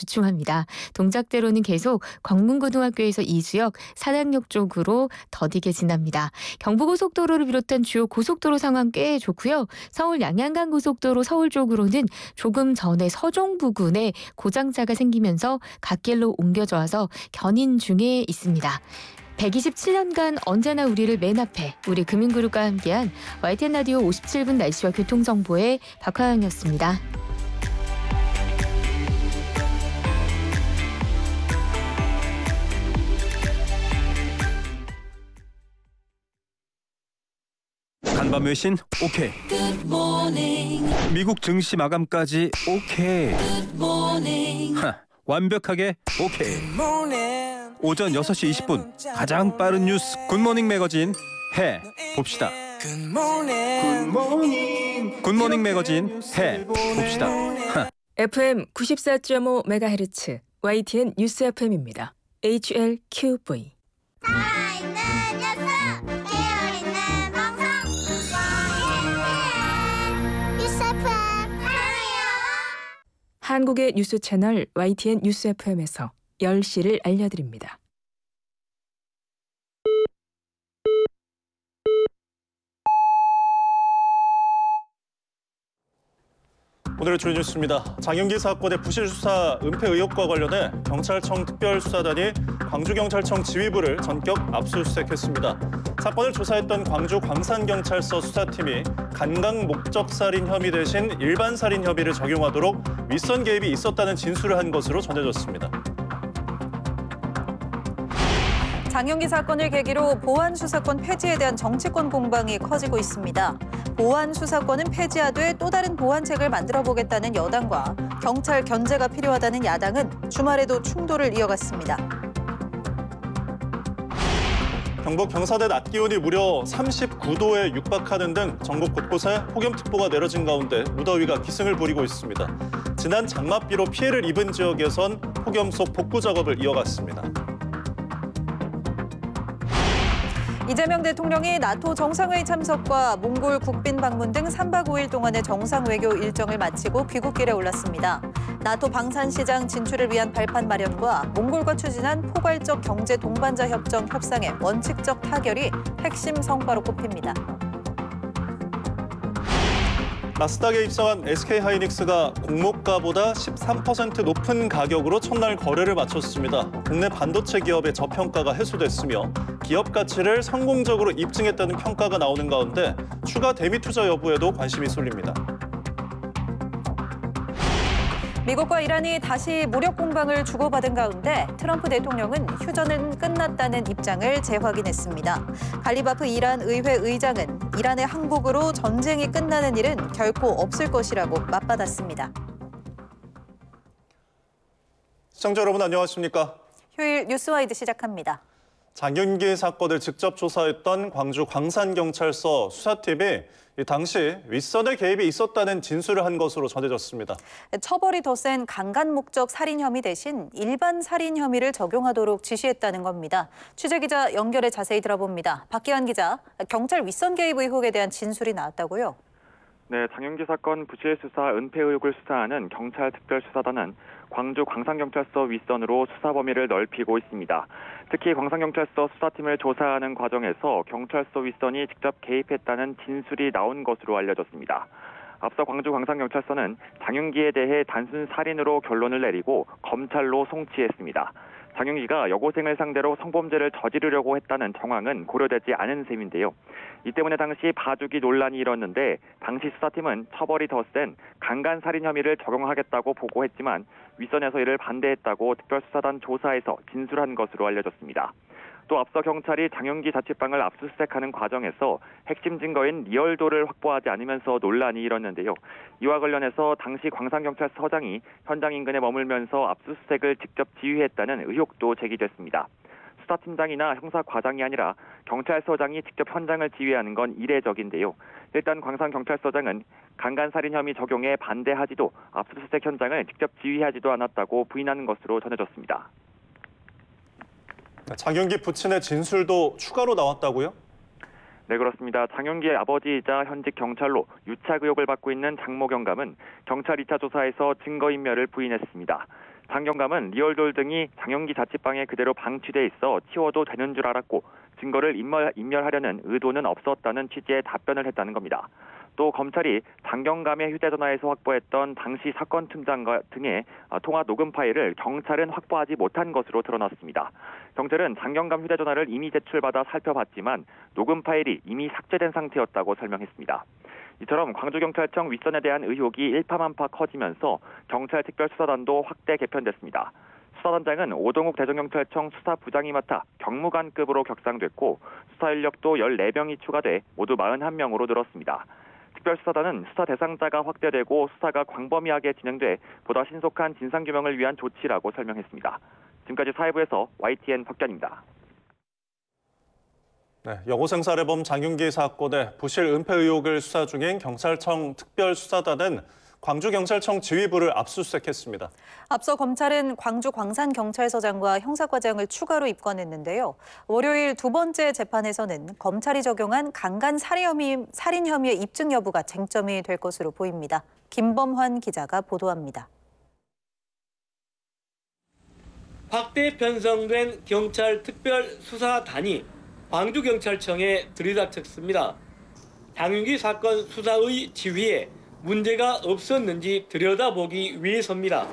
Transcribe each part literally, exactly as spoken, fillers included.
주춤합니다. 동작대로는 계속 광문고등학교에서 이수역 사당역 쪽으로 더디게 지납니다. 경부고속도로를 비롯한 주요 고속도로 상황 꽤 좋고요. 서울 양양간 고속도로 서울 쪽으로는 조금 전에 서종 부근에 고장차가 생기면서 갓길로 옮겨져 와서 견인 중에 있습니다. 백이십칠 년간 언제나 우리를 맨 앞에 우리 금융그룹과 함께한 와이티엔 라디오 오십칠 분 날씨와 교통정보의 박화영이었습니다. 간밤 외신 오케이. 미국 증시 마감까지 오케이. 하, 완벽하게 오케이. 오전 여섯 시 이십 분 가장 빠른 뉴스 굿모닝 매거진 해 봅시다. 굿모닝 굿모닝 매거진 해 봅시다. 하. 에프엠 구십사 점 오 메가헤르츠 와이티엔 뉴스 에프엠입니다. 에이치엘큐브이 한국의 뉴스 채널 와이티엔 뉴스 에프엠에서 열 시를 알려드립니다. 오늘의 주요 뉴스입니다. 장윤기 사건의 부실 수사 은폐 의혹과 관련해 경찰청 특별수사단이 광주경찰청 지휘부를 전격 압수수색했습니다. 사건을 조사했던 광주 광산경찰서 수사팀이 간강 목적살인 혐의 대신 일반 살인 혐의를 적용하도록 윗선 개입이 있었다는 진술을 한 것으로 전해졌습니다. 장윤기 사건을 계기로 보안수사권 폐지에 대한 정치권 공방이 커지고 있습니다. 보안수사권은 폐지하되 또 다른 보안책을 만들어보겠다는 여당과 경찰 견제가 필요하다는 야당은 주말에도 충돌을 이어갔습니다. 경북 경사대 낮 기온이 무려 삼십구 도에 육박하는 등 전국 곳곳에 폭염특보가 내려진 가운데 무더위가 기승을 부리고 있습니다. 지난 장맛비로 피해를 입은 지역에선 폭염 속 복구 작업을 이어갔습니다. 이재명 대통령이 나토 정상회의 참석과 몽골 국빈 방문 등 삼 박 오 일 동안의 정상 외교 일정을 마치고 귀국길에 올랐습니다. 나토 방산시장 진출을 위한 발판 마련과 몽골과 추진한 포괄적 경제 동반자 협정 협상의 원칙적 타결이 핵심 성과로 꼽힙니다. 나스닥에 입성한 에스케이하이닉스가 공모가보다 십삼 퍼센트 높은 가격으로 첫날 거래를 마쳤습니다. 국내 반도체 기업의 저평가가 해소됐으며 기업 가치를 성공적으로 입증했다는 평가가 나오는 가운데 추가 대미 투자 여부에도 관심이 쏠립니다. 미국과 이란이 다시 무력 공방을 주고받은 가운데 트럼프 대통령은 휴전은 끝났다는 입장을 재확인했습니다. 갈리바프 이란 의회 의장은 이란의 항복으로 전쟁이 끝나는 일은 결코 없을 것이라고 맞받았습니다. 시청자 여러분 안녕하십니까? 휴일 뉴스와이드 시작합니다. 장윤기 사건을 직접 조사했던 광주 광산경찰서 수사팀이 당시 윗선의 개입이 있었다는 진술을 한 것으로 전해졌습니다. 처벌이 더 센 강간 목적 살인 혐의 대신 일반 살인 혐의를 적용하도록 지시했다는 겁니다. 취재 기자 연결해 자세히 들어봅니다. 박기환 기자, 경찰 윗선 개입 의혹에 대한 진술이 나왔다고요? 네, 장윤기 사건 부실 수사 은폐 의혹을 수사하는 경찰 특별수사단은 광주 광산경찰서 윗선으로 수사 범위를 넓히고 있습니다. 특히 광산경찰서 수사팀을 조사하는 과정에서 경찰서 윗선이 직접 개입했다는 진술이 나온 것으로 알려졌습니다. 앞서 광주 광산경찰서는 장윤기에 대해 단순 살인으로 결론을 내리고 검찰로 송치했습니다. 장윤기가 여고생을 상대로 성범죄를 저지르려고 했다는 정황은 고려되지 않은 셈인데요. 이 때문에 당시 봐주기 논란이 일었는데 당시 수사팀은 처벌이 더 센 강간살인 혐의를 적용하겠다고 보고했지만 윗선에서 이를 반대했다고 특별수사단 조사에서 진술한 것으로 알려졌습니다. 또 앞서 경찰이 장윤기 자취방을 압수수색하는 과정에서 핵심 증거인 리얼도를 확보하지 않으면서 논란이 일었는데요. 이와 관련해서 당시 광산경찰서장이 현장 인근에 머물면서 압수수색을 직접 지휘했다는 의혹도 제기됐습니다. 수사팀장이나 형사과장이 아니라 경찰서장이 직접 현장을 지휘하는 건 이례적인데요. 일단 광산경찰서장은 강간살인 혐의 적용에 반대하지도 압수수색 현장을 직접 지휘하지도 않았다고 부인하는 것으로 전해졌습니다. 장윤기 부친의 진술도 추가로 나왔다고요? 네, 그렇습니다. 장윤기의 아버지이자 현직 경찰로 유착 의혹을 받고 있는 장모 경감은 경찰 이 차 조사에서 증거인멸을 부인했습니다. 장 경감은 리얼돌 등이 장영기 자취방에 그대로 방치돼 있어 치워도 되는 줄 알았고 증거를 인멸, 인멸하려는 의도는 없었다는 취지의 답변을 했다는 겁니다. 또 검찰이 장 경감의 휴대전화에서 확보했던 당시 사건 팀장과 등의 통화 녹음 파일을 경찰은 확보하지 못한 것으로 드러났습니다. 경찰은 장 경감 휴대전화를 이미 제출받아 살펴봤지만 녹음 파일이 이미 삭제된 상태였다고 설명했습니다. 이처럼 광주경찰청 윗선에 대한 의혹이 일파만파 커지면서 경찰 특별수사단도 확대 개편됐습니다. 수사단장은 오동욱 대전경찰청 수사부장이 맡아 경무관급으로 격상됐고 수사 인력도 열네 명이 추가돼 모두 사십일 명으로 늘었습니다. 특별수사단은 수사 대상자가 확대되고 수사가 광범위하게 진행돼 보다 신속한 진상규명을 위한 조치라고 설명했습니다. 지금까지 사회부에서 와이티엔 박견입니다. 네, 여고생 살해범 장윤기 사건의 부실 은폐 의혹을 수사 중인 경찰청 특별수사단은 광주경찰청 지휘부를 압수수색했습니다. 앞서 검찰은 광주 광산경찰서장과 형사과장을 추가로 입건했는데요. 월요일 두 번째 재판에서는 검찰이 적용한 강간 살인 혐의, 살인 혐의의 입증 여부가 쟁점이 될 것으로 보입니다. 김범환 기자가 보도합니다. 확대 편성된 경찰 특별수사단이 광주경찰청에 들이닥쳤습니다. 장윤기 사건 수사의 지휘에 문제가 없었는지 들여다보기 위해서입니다.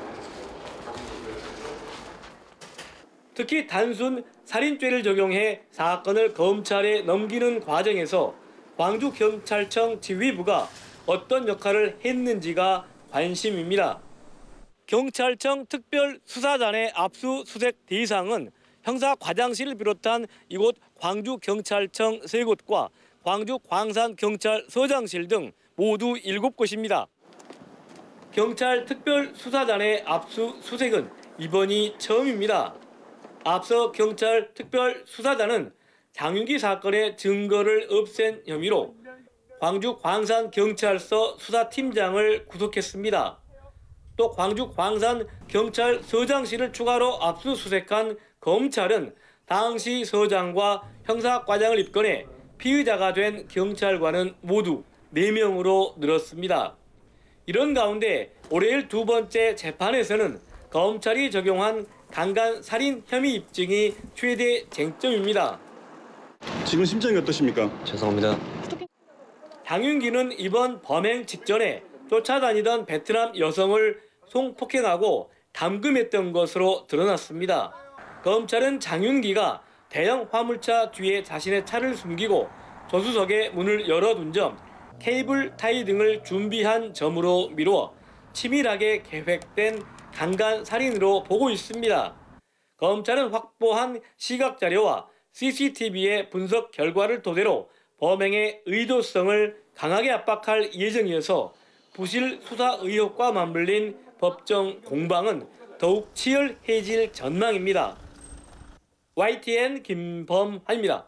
특히 단순 살인죄를 적용해 사건을 검찰에 넘기는 과정에서 광주경찰청 지휘부가 어떤 역할을 했는지가 관심입니다. 경찰청 특별수사단의 압수수색 대상은 형사과장실을 비롯한 이곳 광주경찰청 세 곳과 광주 광산경찰서장실 등 모두 일곱 곳입니다. 경찰 특별수사단의 압수수색은 이번이 처음입니다. 앞서 경찰 특별수사단은 장윤기 사건의 증거를 없앤 혐의로 광주 광산경찰서 수사팀장을 구속했습니다. 또 광주 광산경찰서장실을 추가로 압수수색한 검찰은 당시 서장과 형사과장을 입건해 피의자가 된 경찰관은 모두 네 명으로 늘었습니다. 이런 가운데 월요일 두 번째 재판에서는 검찰이 적용한 강간 살인 혐의 입증이 최대 쟁점입니다. 지금 심정이 어떠십니까? 죄송합니다. 장윤기는 이번 범행 직전에 쫓아다니던 베트남 여성을 성폭행하고 감금했던 것으로 드러났습니다. 검찰은 장윤기가 대형 화물차 뒤에 자신의 차를 숨기고 조수석에 문을 열어둔 점, 케이블 타이 등을 준비한 점으로 미루어 치밀하게 계획된 강간 살인으로 보고 있습니다. 검찰은 확보한 시각자료와 씨씨티비의 분석 결과를 토대로 범행의 의도성을 강하게 압박할 예정이어서 부실 수사 의혹과 맞물린 법정 공방은 더욱 치열해질 전망입니다. 와이티엔 김범환입니다.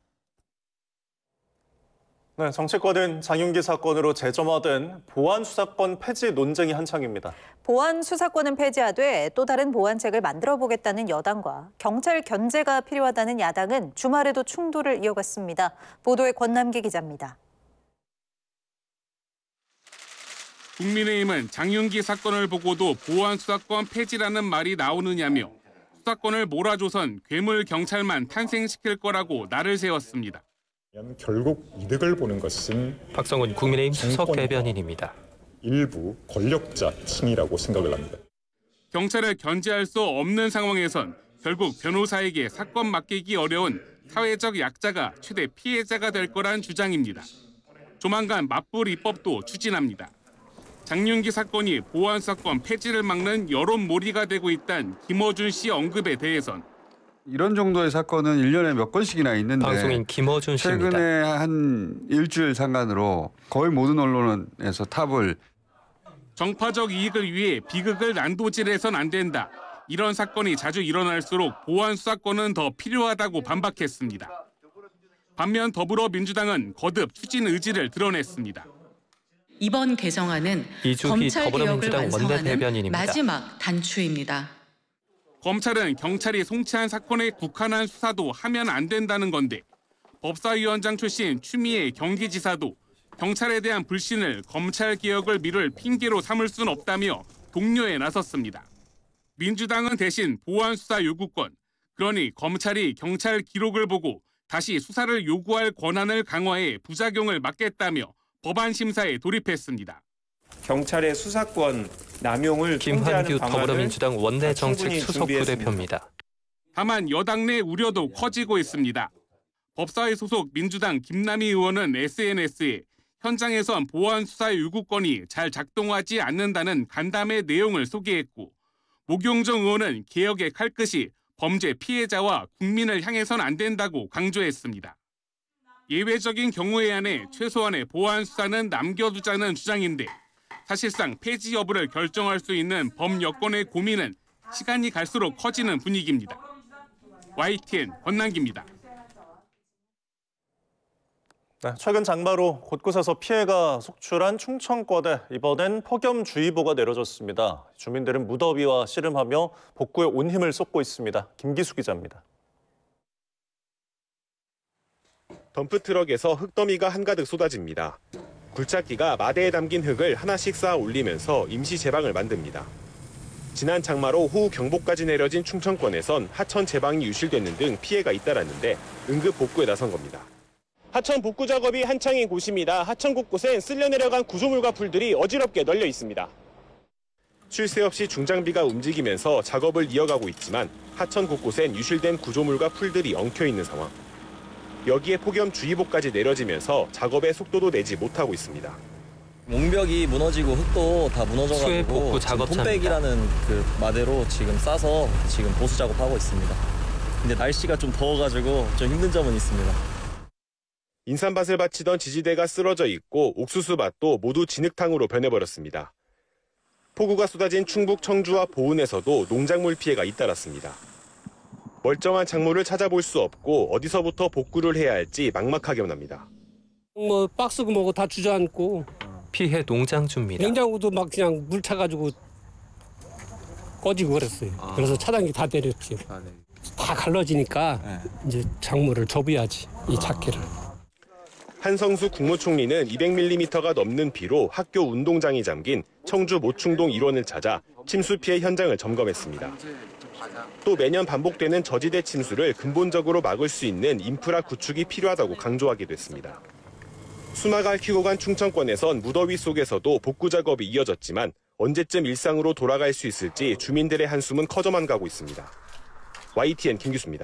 네, 정치권은 장윤기 사건으로 재점화된 보안수사권 폐지 논쟁이 한창입니다. 보안수사권은 폐지하되 또 다른 보안책을 만들어보겠다는 여당과 경찰 견제가 필요하다는 야당은 주말에도 충돌을 이어갔습니다. 보도에 권남기 기자입니다. 국민의힘은 장윤기 사건을 보고도 보안수사권 폐지라는 말이 나오느냐며 수사권을 몰아줘선 괴물 경찰만 탄생시킬 거라고 날을 세웠습니다. 결국 이득을 보는 것은 박성훈 국민의힘 수석 대변인입니다. 일부 권력자 층이라고 생각을 합니다. 경찰을 견제할 수 없는 상황에선 결국 변호사에게 사건 맡기기 어려운 사회적 약자가 최대 피해자가 될 거란 주장입니다. 조만간 맞불 입법도 추진합니다. 장윤기 사건이 보안수사권 폐지를 막는 여론몰이가 되고 있다는 김어준 씨 언급에 대해선 이런 정도의 사건은 일 년에 몇 건씩이나 있는데 방송인 김어준 씨입니다. 최근에 한 일주일 상간으로 거의 모든 언론에서 탑을 정파적 이익을 위해 비극을 난도질해선 안 된다. 이런 사건이 자주 일어날수록 보안수사권은 더 필요하다고 반박했습니다. 반면 더불어민주당은 거듭 추진 의지를 드러냈습니다. 이번 개정안은 검찰 개혁을 완성하는 마지막 단추입니다. 검찰은 경찰이 송치한 사건에 국한한 수사도 하면 안 된다는 건데 법사위원장 출신 추미애 경기지사도 경찰에 대한 불신을 검찰 개혁을 미룰 핑계로 삼을 순 없다며 독려에 나섰습니다. 민주당은 대신 보완 수사 요구권, 그러니 검찰이 경찰 기록을 보고 다시 수사를 요구할 권한을 강화해 부작용을 막겠다며 법안 심사에 돌입했습니다. 경찰의 수사권 남용을 김한규 통제하는 더불어민주당 원내 정책 충분히 수석 부대표입니다. 다만 여당 내 우려도 커지고 있습니다. 법사위 소속 민주당 김남희 의원은 에스엔에스에 현장에선 보안 수사 요구권이 잘 작동하지 않는다는 간담회 내용을 소개했고, 목용정 의원은 개혁의 칼끝이 범죄 피해자와 국민을 향해선 안 된다고 강조했습니다. 예외적인 경우에 한해 최소한의 보안 수사는 남겨두자는 주장인데, 사실상 폐지 여부를 결정할 수 있는 법 여건의 고민은 시간이 갈수록 커지는 분위기입니다. 와이티엔 권남기입니다. 네, 최근 장마로 곳곳에서 피해가 속출한 충청권에 이번엔 폭염주의보가 내려졌습니다. 주민들은 무더위와 씨름하며 복구에 온 힘을 쏟고 있습니다. 김기수 기자입니다. 덤프트럭에서 흙더미가 한가득 쏟아집니다. 굴착기가 마대에 담긴 흙을 하나씩 쌓아 올리면서 임시 제방을 만듭니다. 지난 장마로 호우 경보까지 내려진 충청권에선 하천 제방이 유실되는 등 피해가 잇따랐는데 응급 복구에 나선 겁니다. 하천 복구 작업이 한창인 곳입니다. 하천 곳곳엔 쓸려 내려간 구조물과 풀들이 어지럽게 널려 있습니다. 쉴 새 없이 중장비가 움직이면서 작업을 이어가고 있지만 하천 곳곳엔 유실된 구조물과 풀들이 엉켜 있는 상황. 여기에 폭염주의보까지 내려지면서 작업의 속도도 내지 못하고 있습니다. 몽벽이 무너지고 흙도 다 무너져가지고 수해 복구 작업차입니다. 톱백이라는 그 마대로 지금 싸서 지금 보수 작업하고 있습니다. 근데 날씨가 좀 더워가지고 좀 힘든 점은 있습니다. 인삼밭을 바치던 지지대가 쓰러져 있고 옥수수밭도 모두 진흙탕으로 변해버렸습니다. 폭우가 쏟아진 충북 청주와 보은에서도 농작물 피해가 잇따랐습니다. 멀쩡한 작물을 찾아볼 수 없고 어디서부터 복구를 해야 할지 막막하게만 합니다. 뭐 박스고 뭐고 다 주저앉고 피해 농장주입니다. 냉장고도 막 그냥 물 차가지고 꺼지고 그랬어요. 아. 그래서 차단기 다 내렸지. 아, 네. 다 갈라지니까 네. 이제 작물을 접어야지 이 작기를. 한성수 국무총리는 이백 밀리미터가 넘는 비로 학교 운동장이 잠긴 청주 모충동 일원을 찾아 침수 피해 현장을 점검했습니다. 또 매년 반복되는 저지대 침수를 근본적으로 막을 수 있는 인프라 구축이 필요하다고 강조하기도 했습니다. 수막을 키고 간 충청권에선 무더위 속에서도 복구 작업이 이어졌지만 언제쯤 일상으로 돌아갈 수 있을지 주민들의 한숨은 커져만 가고 있습니다. 와이티엔 김규수입니다.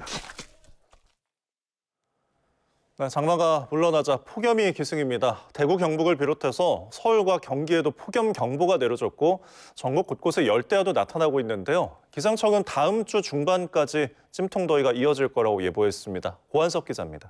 네, 장마가 물러나자 폭염이 기승입니다. 대구 경북을 비롯해서 서울과 경기에도 폭염 경보가 내려졌고 전국 곳곳에 열대야도 나타나고 있는데요. 기상청은 다음 주 중반까지 찜통더위가 이어질 거라고 예보했습니다. 고한석 기자입니다.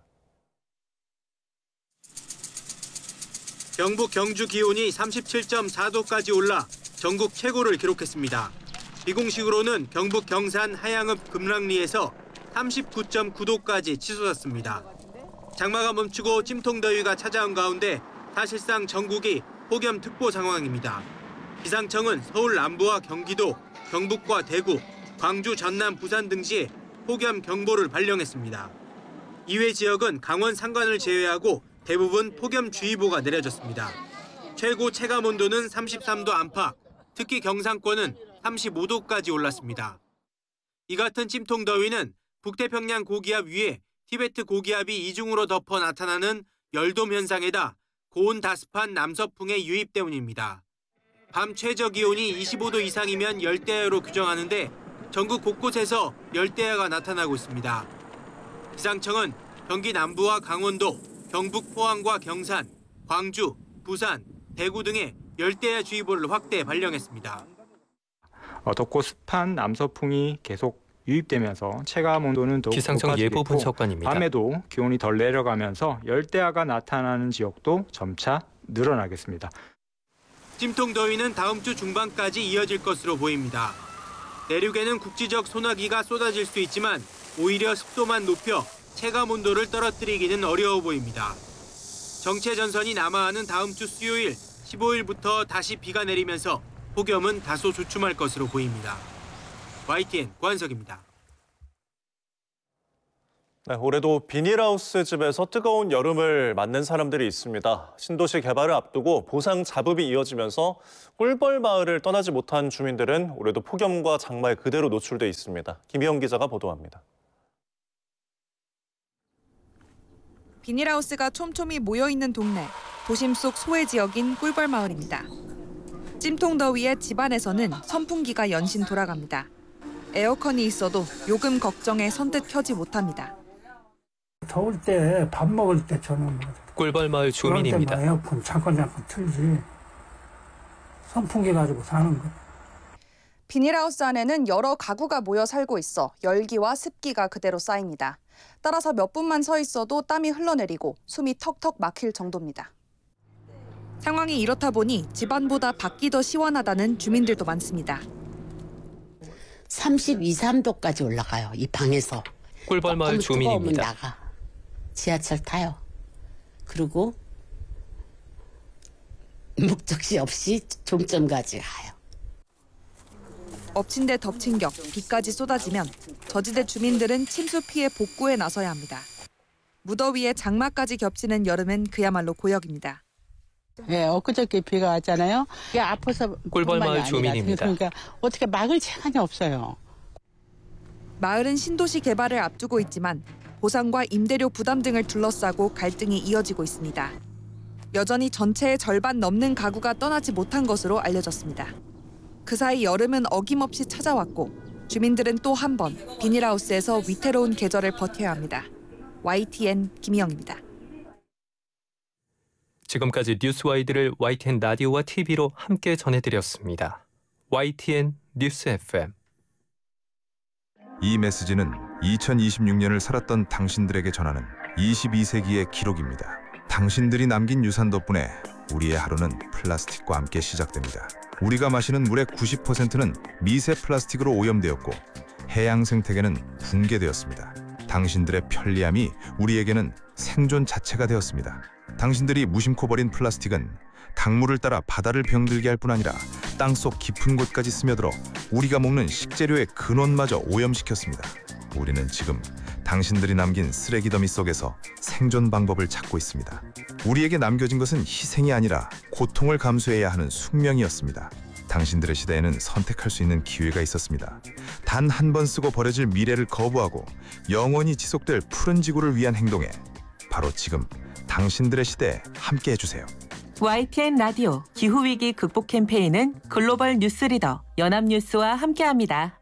경북 경주 기온이 삼십칠 점 사 도까지 올라 전국 최고를 기록했습니다. 비공식으로는 경북 경산 하양읍 금락리에서 삼십구 점 구 도까지 치솟았습니다. 장마가 멈추고 찜통더위가 찾아온 가운데 사실상 전국이 폭염특보 상황입니다. 기상청은 서울 남부와 경기도, 경북과 대구, 광주, 전남, 부산 등지에 폭염 경보를 발령했습니다. 이외 지역은 강원 산간을 제외하고 대부분 폭염주의보가 내려졌습니다. 최고 체감온도는 삼십삼 도 안팎, 특히 경상권은 삼십오 도까지 올랐습니다. 이 같은 찜통더위는 북태평양 고기압 위에 티베트 고기압이 이중으로 덮어 나타나는 열돔 현상에다 고온 다습한 남서풍의 유입 때문입니다. 밤 최저 기온이 이십오 도 이상이면 열대야로 규정하는데 전국 곳곳에서 열대야가 나타나고 있습니다. 기상청은 경기 남부와 강원도, 경북 포항과 경산, 광주, 부산, 대구 등에 열대야주의보를 확대 발령했습니다. 어, 덥고 습한 남서풍이 계속 유입되면서 체감 온도는 더욱 기상청 높아지겠고 예보 분석관입니다. 밤에도 기온이 덜 내려가면서 열대야가 나타나는 지역도 점차 늘어나겠습니다. 찜통더위는 다음 주 중반까지 이어질 것으로 보입니다. 내륙에는 국지적 소나기가 쏟아질 수 있지만 오히려 습도만 높여 체감 온도를 떨어뜨리기는 어려워 보입니다. 정체 전선이 남하하는 다음 주 수요일 십오 일부터 다시 비가 내리면서 폭염은 다소 주춤할 것으로 보입니다. 와이티엔 고한석입니다. 네, 올해도 비닐하우스 집에서 뜨거운 여름을 맞는 사람들이 있습니다. 신도시 개발을 앞두고 보상 자급이 이어지면서 꿀벌 마을을 떠나지 못한 주민들은 올해도 폭염과 장마에 그대로 노출돼 있습니다. 김희영 기자가 보도합니다. 비닐하우스가 촘촘히 모여있는 동네, 도심 속 소외 지역인 꿀벌 마을입니다. 찜통 더위에 집안에서는 선풍기가 연신 돌아갑니다. 에어컨이 있어도 요금 걱정에 선뜻 켜지 못합니다. 더울 때 밥 먹을 때 저는 꿀벌 마을 주민입니다. 에어컨 잠깐 잠깐 틀지 선풍기 가지고 사는 거. 비닐하우스 안에는 여러 가구가 모여 살고 있어 열기와 습기가 그대로 쌓입니다. 따라서 몇 분만 서 있어도 땀이 흘러내리고 숨이 턱턱 막힐 정도입니다. 상황이 이렇다 보니 집안보다 밖이 더 시원하다는 주민들도 많습니다. 삼십이, 삼 도까지 올라가요. 이 방에서. 꿀벌 마을 주민입니다. 나가. 지하철 타요. 그리고 목적지 없이 종점까지 가요. 엎친 데 덮친 격, 비까지 쏟아지면 저지대 주민들은 침수 피해 복구에 나서야 합니다. 무더위에 장마까지 겹치는 여름은 그야말로 고역입니다. 네, 엊그저께 비가 왔잖아요. 이게 아파서 꿀벌 마을 주민입니다. 그러니까 어떻게 막을 시간이 없어요. 마을은 신도시 개발을 앞두고 있지만 보상과 임대료 부담 등을 둘러싸고 갈등이 이어지고 있습니다. 여전히 전체의 절반 넘는 가구가 떠나지 못한 것으로 알려졌습니다. 그 사이 여름은 어김없이 찾아왔고 주민들은 또 한 번 비닐하우스에서 위태로운 계절을 버텨야 합니다. 와이티엔 김희영입니다. 지금까지 뉴스와이드를 와이티엔 라디오와 티비로 함께 전해드렸습니다. 와이티엔 뉴스 에프엠. 이 메시지는 이천이십육 년을 살았던 당신들에게 전하는 이십이 세기의 기록입니다. 당신들이 남긴 유산 덕분에 우리의 하루는 플라스틱과 함께 시작됩니다. 우리가 마시는 물의 구십 퍼센트는 미세 플라스틱으로 오염되었고 해양 생태계는 붕괴되었습니다. 당신들의 편리함이 우리에게는 생존 자체가 되었습니다. 당신들이 무심코 버린 플라스틱은 강물을 따라 바다를 병들게 할 뿐 아니라 땅속 깊은 곳까지 스며들어 우리가 먹는 식재료의 근원마저 오염시켰습니다. 우리는 지금 당신들이 남긴 쓰레기 더미 속에서 생존 방법을 찾고 있습니다. 우리에게 남겨진 것은 희생이 아니라 고통을 감수해야 하는 숙명이었습니다. 당신들의 시대에는 선택할 수 있는 기회가 있었습니다. 단 한 번 쓰고 버려질 미래를 거부하고 영원히 지속될 푸른 지구를 위한 행동에 바로 지금 당신들의 시대에 함께 해주세요. 와이티엔 라디오 기후위기 극복 캠페인은 글로벌 뉴스리더 연합뉴스와 함께합니다.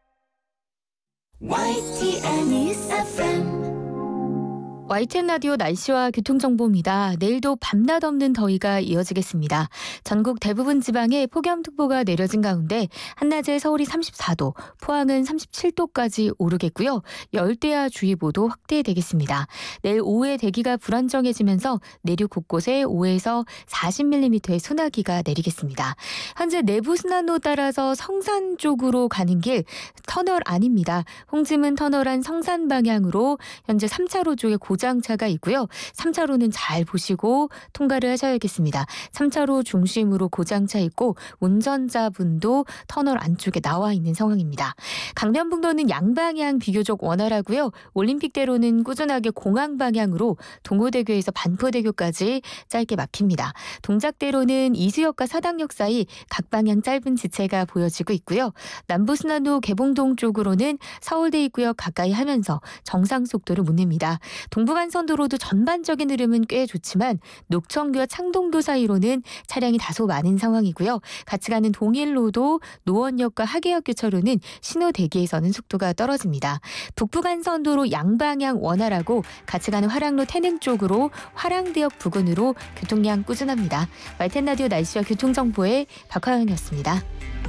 와이티엔 뉴스 에프엠. 와이티엔 라디오 날씨와 교통정보입니다. 내일도 밤낮 없는 더위가 이어지겠습니다. 전국 대부분 지방에 폭염특보가 내려진 가운데 한낮에 서울이 삼십사 도, 포항은 삼십칠 도까지 오르겠고요. 열대야주의보도 확대되겠습니다. 내일 오후에 대기가 불안정해지면서 내륙 곳곳에 오에서 사십 밀리미터의 소나기가 내리겠습니다. 현재 내부순환로 따라서 성산 쪽으로 가는 길 터널 아닙니다. 홍지문 터널 안 성산 방향으로 현재 삼 차로 쪽에 고장차가 있고요. 삼 차로는 잘 보시고 통과를 하셔야겠습니다. 삼 차로 중심으로 고장차 있고 운전자분도 터널 안쪽에 나와 있는 상황입니다. 강변북로는 양방향 비교적 원활하고요. 올림픽대로는 꾸준하게 공항 방향으로 동호대교에서 반포대교까지 짧게 막힙니다. 동작대로는 이수역과 사당역 사이 각 방향 짧은 지체가 보여지고 있고요. 남부순환로 개봉동 쪽으로는 서울대 입구역 가까이 하면서 정상 속도를 못 냅니다. 동부간선도로도 전반적인 흐름은 꽤 좋지만 녹천교와 창동교 사이로는 차량이 다소 많은 상황이고요. 같이 가는 동일로도 노원역과 하계역 교차로는 신호 대기에서는 속도가 떨어집니다. 북부간선도로 양방향 원활하고 같이 가는 화랑로 태릉 쪽으로 화랑대역 부근으로 교통량 꾸준합니다. 와이티엔 라디오 날씨와 교통정보의 박화연이었습니다.